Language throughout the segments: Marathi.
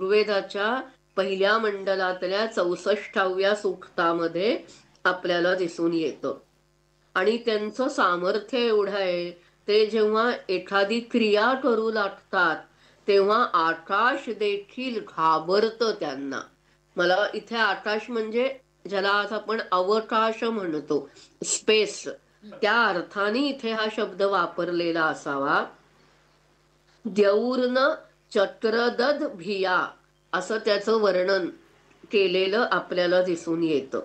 ऋग्वेदाच्या पहिल्या मंडलातल्या 64व्या सूक्तामध्ये आपल्याला दिसून येतं. आणि त्यांचं सामर्थ्य एवढं आहे, ते जेव्हा एखादी क्रिया करू लागतात तेव्हा आकाश देखील घाबरतं त्यांना. मला इथे आकाश म्हणजे ज्याला आज आपण अवकाश म्हणतो, स्पेस, त्या अर्थाने इथे हा शब्द वापरलेला असावा. द्यौर्न चक्रदध भिया असं त्याचं वर्णन केलेलं आपल्याला दिसून येतं.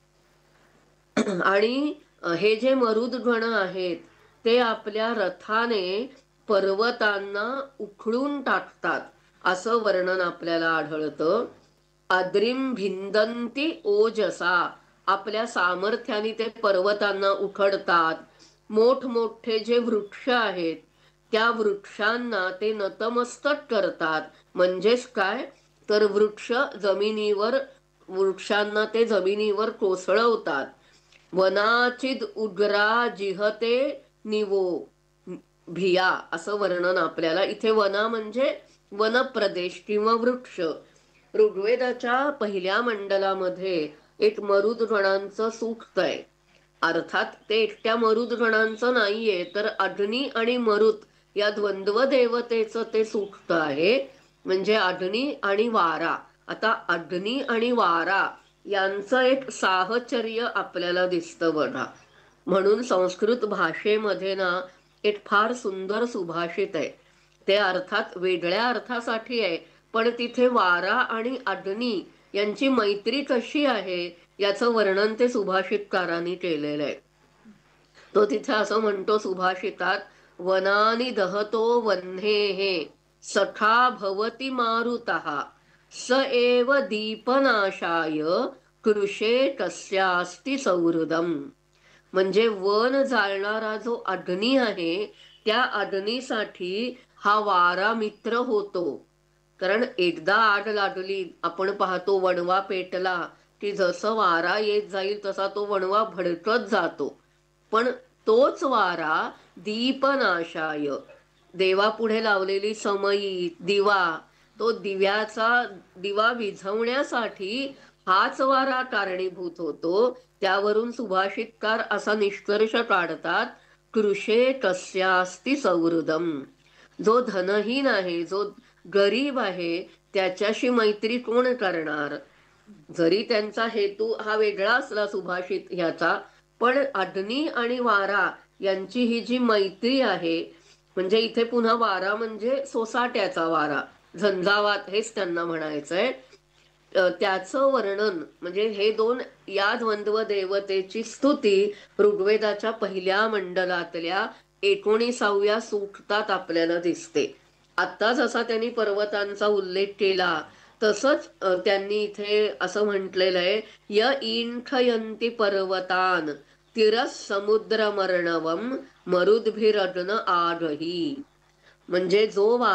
आणि हे जे मरुदगण आहेत ते आपल्या रथाने पर्वतांना उखळून टाकतात असं वर्णन आपल्याला आढळतं. आद्रिम भिंदंती ओजसा, आपल्या सामर्थ्याने ते पर्वतांना उखडतात. मोठमोठे जे वृक्ष आहेत त्या वृक्षांना ते नतमस्तक करतात. म्हणजेच काय तर वृक्षांना ते जमिनीवर कोसळवतात. वनाचिद उग्रा जिहते निवो भिया असं वर्णन आपल्याला इथे. वना म्हणजे वनप्रदेश किंवा वृक्ष. ऋग्वेदाच्या पहिल्या मंडलामध्ये एक मरुदगणांचं सूक्त आहे. अर्थात ते एकट्या मरुदगणांचं नाहीये, तर अग्नी आणि मरुत या द्वंद्व देवतेचं ते सूक्त आहे. म्हणजे अग्नी आणि वारा. आता अग्नी आणि वारा यांचं एक साहचर्य आपल्याला दिसतं बघा. म्हणून संस्कृत भाषेमध्ये ना एक फार सुंदर सुभाषित आहे. ते अर्थात वेगळ्या अर्थासाठी आहे, पण तिथे वारा आणि अग्नी यांची मैत्री कशी आहे याचं वर्णन ते सुभाषितकारांनी केलेलं आहे. तो तिथे असं म्हणतो सुभाषितात, वनानी दहतो वह्नेः सखा भवति मारुतः स एव दीपनाशाय कृषे कस्यास्ति सौहृदम. म्हणजे वन जाळणारा जो अग्नी आहे त्या अग्नीसाठी हा वारा मित्र होतो. कारण एकदा आग लागली, आपण पाहतो वणवा पेटला की जसं वारा येत जाईल तसा तो वणवा भडकत जातो. पण तोच वारा दीपनाशाय, देवापुढे लावलेली समई दिवा, तो दिवा विझवण्यासाठी हाच वारा कारणीभूत होतो. त्यावरून सुभाषितकार असा निष्कर्ष काढतात, कृषे कस्यास्ति सौहृदम. जो धनहीन आहे, जो गरीब आहे, त्याच्याशी मैत्री कोण करणार. जरी त्यांचा हेतू हा वेगळा असला सुभाषित ह्याचा, पण अग्नी आणि वारा यांची ही जी मैत्री आहे, म्हणजे इथे पुन्हा वारा म्हणजे सोसाट्याचा वारा, झंझावात हेच त्यांना म्हणायचंय. त्याचं वर्णन म्हणजे हे दोन, या द्वंद्व देवतेची स्तुती ऋग्वेदाच्या पहिल्या मंडलातल्या 19व्या सूक्तात आपल्याला दिसते. आत्ता जसा त्यांनी पर्वतांचा उल्लेख केला तसंच त्यांनी इथे असं म्हटलेलं आहे, य इंखयंती पर्वतान तिरस समुद्रमर्णवम मरुद्भिरग्न आगही. म्हणजे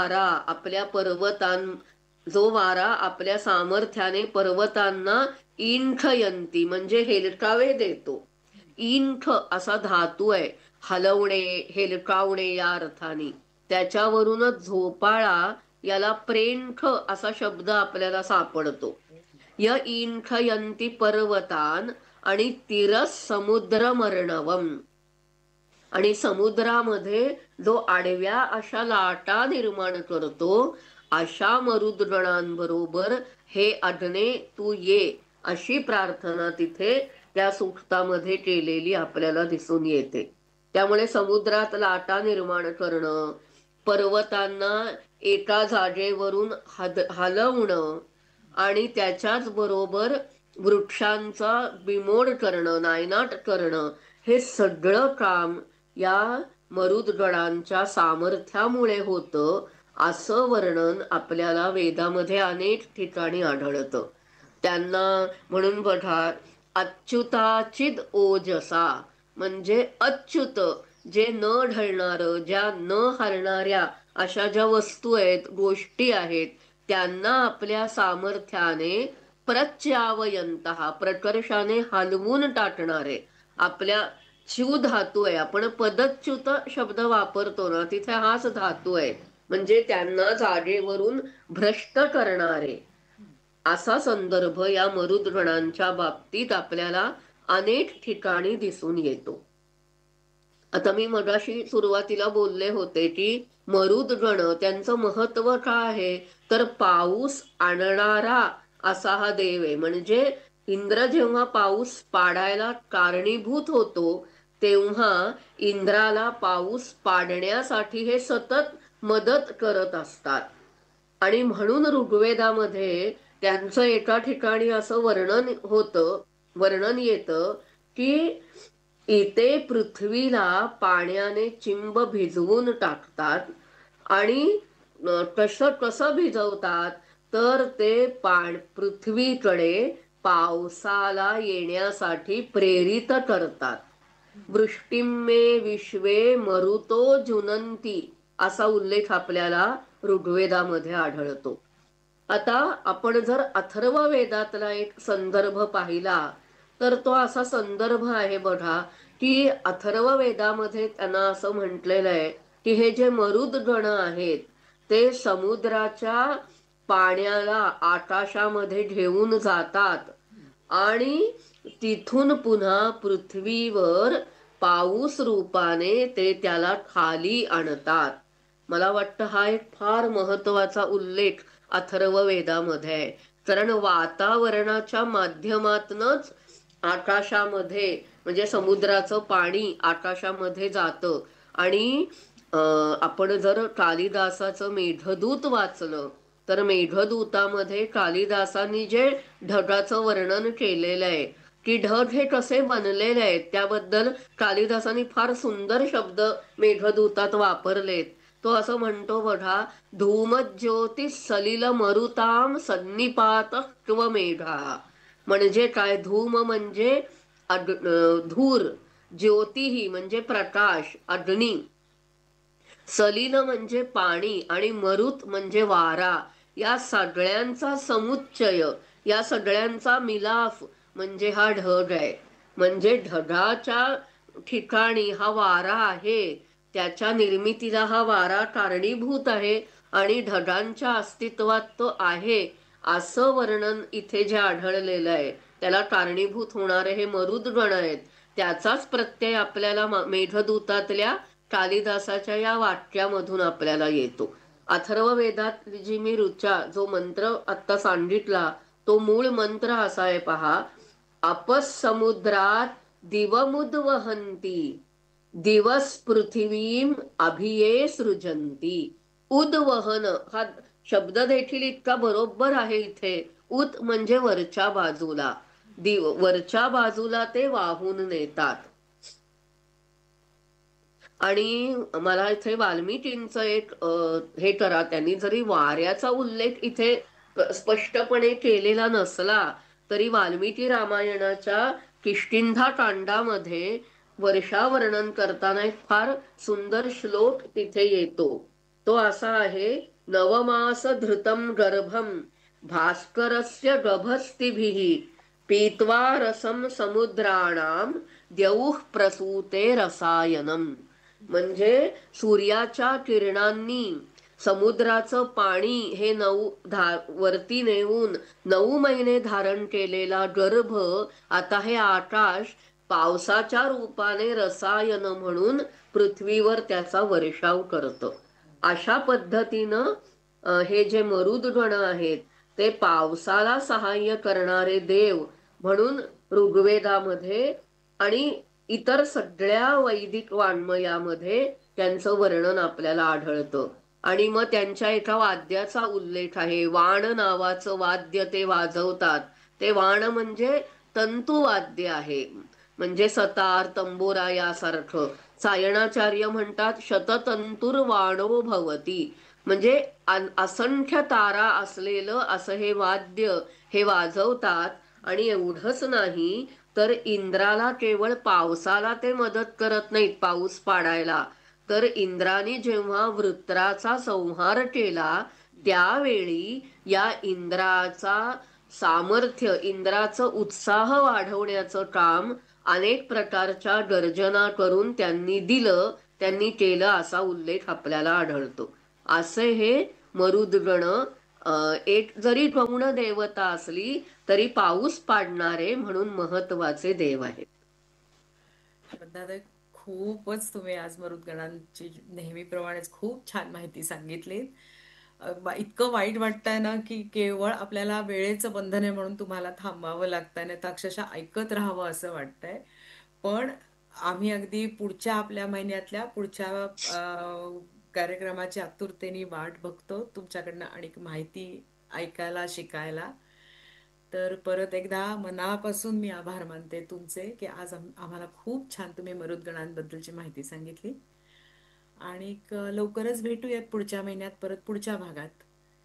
जो वारा आपल्या सामर्थ्याने पर्वतांना इंखयंती म्हणजे हेलकावे देतो. इंख असा धातू आहे, हलवणे हेलकावणे या अर्थाने. त्याच्यावरूनच झोपाळा याला प्रेंख असा शब्द आपल्याला सापडतो. य इंखयंती पर्वतान आणि तिरस समुद्रमर्णवम. आणि समुद्रामध्ये जो आडव्या अशा लाटा निर्माण करतो, अशा मरुद्गणांबरोबर हे अग्ने तू ये अशी प्रार्थना तिथे त्या सूक्तामध्ये केलेली आपल्याला दिसून येते. त्यामुळे समुद्रात लाटा निर्माण करणं, पर्वतांना एका जागेवरून हलवणं आणि त्याच्याच बरोबर वृक्षांचा बिमोड करणं, नायनाट करणं, हे सगळं काम या मरुद्गणांच्या सामर्थ्यामुळे होतं असं वर्णन आपल्याला वेदामध्ये अनेक ठिकाणी आढळतं. त्यांना म्हणून बघा, अच्युताचिद ओजसा म्हणजे अच्युत, जे न ढळणारं, ज्या न हरणाऱ्या अशा ज्या वस्तू आहेत, गोष्टी आहेत, त्यांना आपल्या सामर्थ्याने प्रच्यावयंतः प्रकर्षाने हलवून टाकणारे. आपल्या च्यू धातू आहे, आपण पदच्युत शब्द वापरतो ना, तिथे हाच धातू आहे. म्हणजे त्यांना जागेवरून भ्रष्ट करणारे, असा संदर्भ या मरुद्गणांच्या बाबतीत आपल्याला अनेक ठिकाणी दिसून येतो. आता मी मगाशी सुरुवातीला बोलले होते की मरुद्गण त्यांचं महत्व काय आहे, तर पाऊस आणणारा असा हा देव आहे. म्हणजे इंद्र जेव्हा पाऊस पाडायला कारणीभूत होतो, तेव्हा इंद्राला पाऊस पाडण्यासाठी हे सतत मदत करत असतात. आणि म्हणून ऋग्वेदामध्ये त्यांचं एका ठिकाणी असं वर्णन येतं की इथे पृथ्वीला पाण्याने चिंब भिजवून टाकतात. आणि कसं कसं भिजवतात, तर ते पृथ्वीकडे पावसाला येण्यासाठी प्रेरित करतात. वृष्टिमे विश्वे मरुतो जुनंती असा उल्लेख आपल्याला ऋग्वेदामध्ये आढळतो. आता आपण जर अथर्व वेदातला एक संदर्भ पाहिला, तर तो असा संदर्भ आहे बघा की अथर्व वेदामध्ये त्यांना असं म्हटलेलं आहे की हे जे मरुद्गण आहेत ते समुद्राच्या पाण्याला आकाशामध्ये घेऊन जातात आणि तिथून पुन्हा पृथ्वीवर पाऊस रूपाने ते त्याला खाली आणतात. मला वाटतं हा एक फार महत्वाचा उल्लेख अथर्व वेदामध्ये आहे. कारण वातावरणाच्या माध्यमातूनच आकाशामध्ये म्हणजे समुद्राचं पाणी आकाशामध्ये जातं. आणि आपण जर कालिदासाचं मेघदूत वाचलं, तर मेघदूतामध्ये कालिदासांनी जे ढगाचं वर्णन केलेलं आहे की ढग हे कसे बनलेले आहेत, त्याबद्दल कालिदासांनी फार सुंदर शब्द मेघदूतात वापरलेत. तो असं म्हणतो बघा, धूमज्योती सलिल मरुताम सन्निपात किंवा मेघा. म्हणजे काय, धूम म्हणजे धूर, ज्योतिही म्हणजे प्रकाश अग्नी, सलिल म्हणजे पाणी आणि मरुत म्हणजे वारा. या सगळ्यांचा समुच्चय, या सगळ्यांचा मिलाफ म्हणजे हा ढग आहे. म्हणजे ढगाच्या ठिकाणी हा वारा आहे, त्याच्या निर्मितीला हा वारा कारणीभूत आहे आणि ढगांच्या अस्तित्वात तो आहे, असं वर्णन इथे जे आढळलेलं आहे त्याला कारणीभूत होणारे हे मरुद्गण आहेत. त्याचाच प्रत्यय आपल्याला मेघदूतातल्या कालिदासाच्या या वाक्यामधून आपल्याला येतो. अथर्व वेदात जी मी ऋचा जो मंत्र आत्ता सांगितला, तो मूळ मंत्र असा आहे पहा, अपसमुद्रात दिवमुद्वहंती दिवस पृथ्वीम अभिये सृजंती. उद्वहन हा शब्द देखील इतका बरोबर आहे इथे. उत म्हणजे वरच्या बाजूला, वरच्या बाजूला ते वाहून नेतात. आणि मला इथे वाल्मिकींचं एक हे करा, त्यांनी जरी वाऱ्याचा उल्लेख इथे स्पष्टपणे केलेला नसला तरी वाल्मिकी रामायणाच्या किष्किंधा कांडामध्ये वर्षा वर्णन करताना एक फार सुंदर श्लोक तिथे येतो. तो असा आहे, नवमास धृतम गर्भम भास्करस्य गभस्तिभिः पीत्वा रसम समुद्राणाम द्यौः प्रसूते रसायनम. म्हणजे सूर्याच्या किरणांनी समुद्राचं पाणी हे वरती नेऊन 9 महिने धारण केलेला गर्भ आता हे आकाश पावसाच्या रूपाने रसायन म्हणून पृथ्वीवर त्याचा वर्षाव करतं. अशा पद्धतीनं हे जे मरुद्गण आहेत ते पावसाला सहाय्य करणारे देव म्हणून ऋग्वेदामध्ये आणि इतर सगळ्या वैदिक वाङ्मयामध्ये त्यांचं वर्णन आपल्याला आढळतं. आणि मग त्यांच्या एका वाद्याचा उल्लेख आहे. वाण नावाचं वाद्य ते वाजवतात. ते वाण म्हणजे तंतुवाद्य आहे, म्हणजे सतार तंबोरा यासारखं. सायणाचार्य म्हणतात शततंतुर वाणो भवती. म्हणजे असंख्य तारा असलेलं असं हे वाद्य हे वाजवतात. आणि एवढंच नाही तर इंद्राला केवळ पावसाला ते मदत करत नाहीत पाऊस पाडायला, तर इंद्राने जेव्हा वृत्राचा संहार केला त्यावेळी या इंद्राचा सामर्थ्य, इंद्राचं उत्साह वाढवण्याचं काम अनेक प्रकारच्या गर्जना करून त्यांनी केलं असा उल्लेख आपल्याला आढळतो. असे हे मरुद्गण एक जरी गौण देवता असली तरी पाऊस पाडणारे म्हणून महत्वाचे देव आहेत. श्रद्धाताई, खूपच तुम्ही आज मरुदगणांची नेहमीप्रमाणेच खूप छान माहिती सांगितली. इतकं वाईट वाटतंय ना की केवळ आपल्याला वेळेचं बंधन आहे म्हणून तुम्हाला थांबावं लागतंय, नाही तर अक्षरशः ऐकत राहावं असं वाटतंय. पण आम्ही अगदी पुढच्या आपल्या महिन्यातल्या पुढच्या कार्यक्रमाची आतुरतेने वाट बघतो तुमच्याकडनं आणि माहिती ऐकायला शिकायला. तर परत एकदा मनापासून मी आभार मानते तुमचे की आज आम्हाला खूप छान तुम्ही मरुदगणांबद्दलची माहिती सांगितली. आणि लवकरच भेटूयात पुढच्या महिन्यात परत पुढच्या भागात.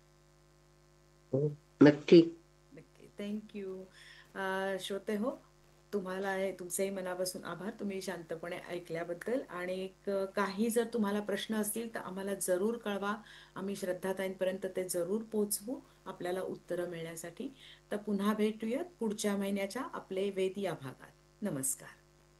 नक्की. नक्की. थँक्यू. श्रोते हो, तुम्हाला तुमचेही मनापासून आभार, तुम्ही शांतपणे ऐकल्याबद्दल. आणि काही जर तुम्हाला प्रश्न असतील तर आम्हाला जरूर कळवा. आम्ही श्रद्धाताईंपर्यंत ते जरूर पोचवू आपल्याला उत्तरं मिळण्यासाठी. तर पुन्हा भेटूयात पुढच्या महिन्याच्या आपले वेद या भागात. नमस्कार.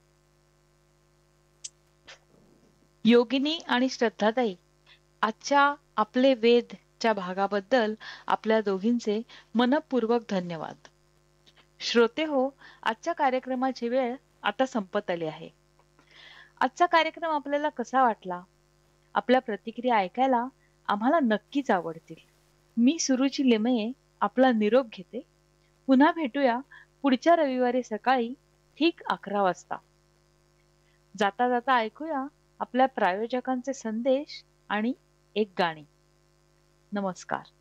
योगिनी आणि श्रद्धाताई, आजच्या आपले वेद च्या भागाबद्दल आपल्या दोघींचे मनपूर्वक धन्यवाद. श्रोते हो, आजच्या कार्यक्रमाची वेळ आता संपत आली आहे. आजचा कार्यक्रम आपल्याला कसा वाटला? आपल्या प्रतिक्रिया ऐकायला आम्हाला नक्कीच आवडतील. मी सुरुची लिमये आपला निरोप घेते. पुन्हा भेटूया पुढच्या रविवारी सकाळी ठीक 11 वाजता. जाता जाता ऐकूया आपल्या प्रायोजकांचे संदेश आणि एक गाणी. नमस्कार.